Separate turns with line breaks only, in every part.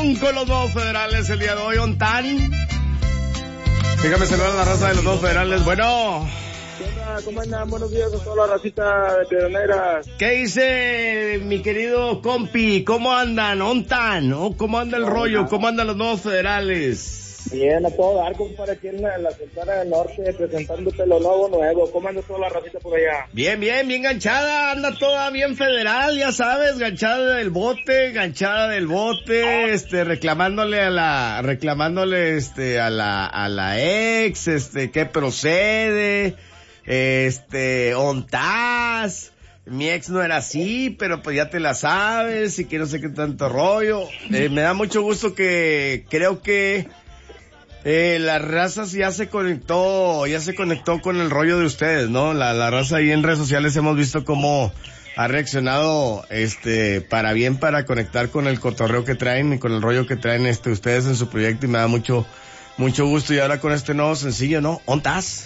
Ontan con los nuevos federales el día de hoy. Ontan. Déjame saludar a la raza de los nuevos federales. Bueno.
¿Cómo andan? Buenos días a toda la racita de Pioneras.
¿Qué dice mi querido compi? ¿Cómo andan? Ontan, ¿no? ¿Cómo anda el rollo? ¿Cómo andan los nuevos federales?
Bien, a todo dar, compadre, aquí en la Sultana del Norte, presentándote lo nuevo. ¿Cómo anda toda la racita por allá?
Bien ganchada, anda toda bien federal, ya sabes, ganchada del bote, reclamándole a la ex, ¿qué procede? Ontás, mi ex no era así, pero pues ya te la sabes, y que no sé qué tanto rollo. Me da mucho gusto que creo que la raza ya se conectó con el rollo de ustedes, ¿no? La raza ahí en redes sociales hemos visto cómo ha reaccionado, para bien, para conectar con el cotorreo que traen y con el rollo que traen, ustedes en su proyecto, y me da mucho gusto. Y ahora con este nuevo sencillo, ¿no? ¿Ontás?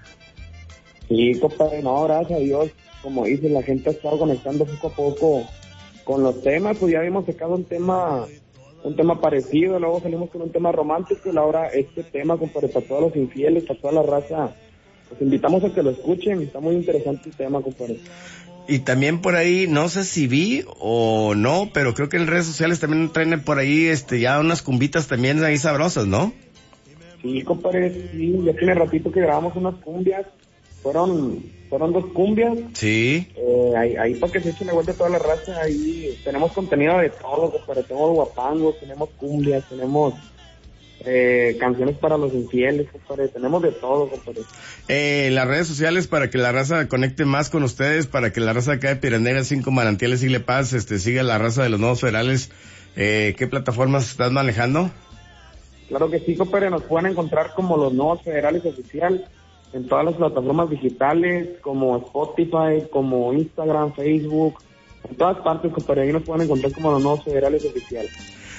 Sí, compadre, no, gracias a Dios, como dice, la gente ha estado conectando poco a poco con los temas, pues ya habíamos sacado un tema parecido, luego salimos con un tema romántico, y ahora este tema, compadre, para todos los infieles, para toda la raza, los invitamos a que lo escuchen, está muy interesante el tema, compadre.
Y también por ahí, no sé si vi o no, pero creo que en redes sociales también traen por ahí, ya unas cumbitas también ahí sabrosas, ¿no?
Sí, compadre, sí, ya tiene ratito que grabamos unas cumbias. Fueron 2 cumbias.
Sí.
Ahí para que se echen de vuelta toda la raza, ahí tenemos contenido de todo, compadre. Tenemos guapangos, tenemos cumbias, tenemos canciones para los infieles, compadre. Tenemos de todo, compadre.
Las redes sociales para que la raza conecte más con ustedes, para que la raza acá de Piranera, 5 Manantiales, Sigle Paz, siga la raza de los nuevos federales. ¿Qué plataformas estás manejando?
Claro que sí, compadre. Nos pueden encontrar como los nuevos federales oficial en todas las plataformas digitales, como Spotify, como Instagram, Facebook, en todas partes, compadre, ahí nos pueden encontrar como los nuevos federales oficiales.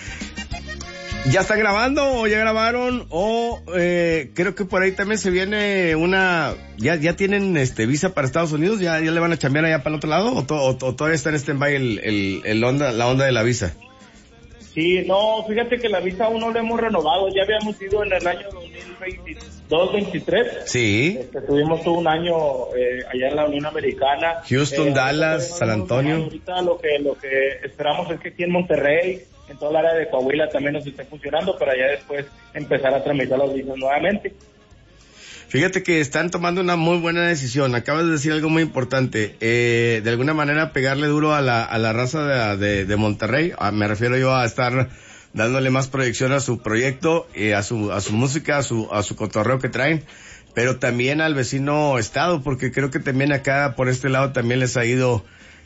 ¿Ya están grabando o ya grabaron? O creo que por ahí también se viene ya tienen visa para Estados Unidos, ya le van a chambear allá para el otro lado, o todavía está en stand-by la onda de la visa.
Sí, no, fíjate que la visa aún no la hemos renovado, ya habíamos ido en el año 2022-23.
Sí.
Tuvimos todo un año allá en la Unión Americana.
Houston, Dallas, San Antonio.
Ahorita lo que esperamos es que aquí en Monterrey, en toda el área de Coahuila también nos esté funcionando, para ya después empezar a tramitar los visas nuevamente.
Fíjate que están tomando una muy buena decisión. Acabas de decir algo muy importante. De alguna manera pegarle duro a la raza de Monterrey. Me refiero yo a estar dándole más proyección a su proyecto, a su música, a su cotorreo que traen, pero también al vecino estado, porque creo que también acá por este lado también les ha ido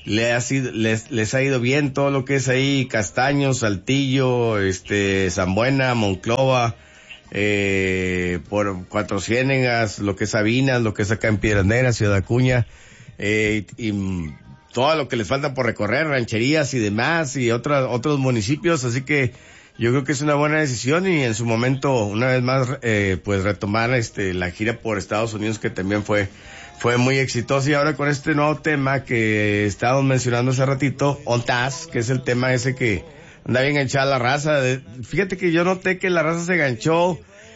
bien todo lo que es ahí Castaños, Saltillo, San Buena, Monclova, por Cuatro Ciénegas, lo que es Sabinas, lo que es acá en Piedras Negras, Ciudad Acuña, y todo lo que les falta por recorrer, rancherías y demás, y otros municipios, así que yo creo que es una buena decisión, y en su momento, una vez más, pues retomar la gira por Estados Unidos, que también fue muy exitosa. Y ahora con este nuevo tema que estábamos mencionando hace ratito, Ontás, que es el tema ese que anda bien enganchada la raza. Fíjate que yo noté que la raza se ganchó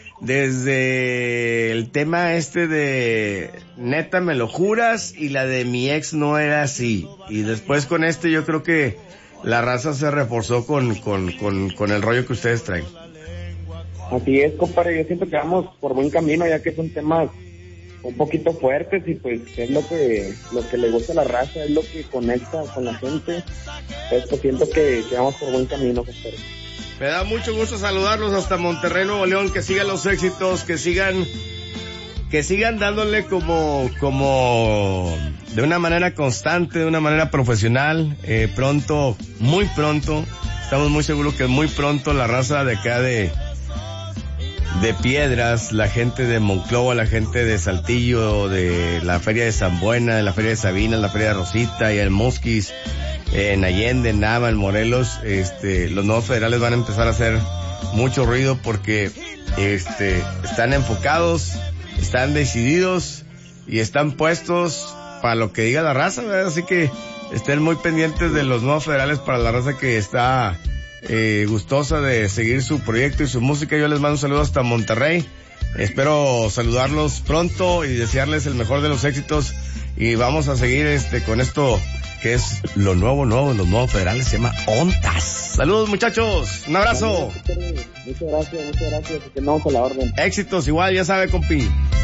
desde el tema de Neta me lo juras, y la de Mi ex no era así, y después con yo creo que la raza se reforzó con el rollo que ustedes traen.
Así es, compadre, yo siento que vamos por buen camino, ya que son temas un poquito fuertes, y pues es lo que le gusta a la raza, es lo que conecta con la gente. Pues siento que vamos por buen camino, compadre.
Me da mucho gusto saludarlos hasta Monterrey, Nuevo León, que sigan los éxitos, que sigan dándole como de una manera constante, de una manera profesional. Pronto, muy pronto, estamos muy seguros que muy pronto la raza de acá de Piedras, la gente de Monclova, la gente de Saltillo, de la Feria de San Buena, de la Feria de Sabinas, la Feria de Rosita y el Mosquis, en Allende, en Nava, en Morelos, los nuevos federales van a empezar a hacer mucho ruido, porque están enfocados, están decididos y están puestos para lo que diga la raza, ¿verdad? Así que estén muy pendientes de los nuevos federales para la raza que está gustosa de seguir su proyecto y su música. Yo les mando un saludo hasta Monterrey. Espero saludarlos pronto y desearles el mejor de los éxitos. Y vamos a seguir con esto que es lo nuevo, los nuevos federales, se llama Ontas. Saludos, muchachos, un abrazo.
Muchas gracias, que no a la orden.
Éxitos, igual, ya sabe, compi.